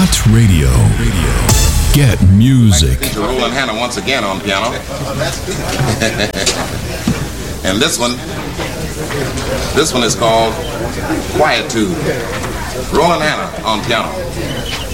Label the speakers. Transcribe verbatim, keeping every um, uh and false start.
Speaker 1: Hot Radio. Get music.
Speaker 2: To Roland Hanna once again on piano. And this one, this one is called Quietude. Roland Hanna on piano.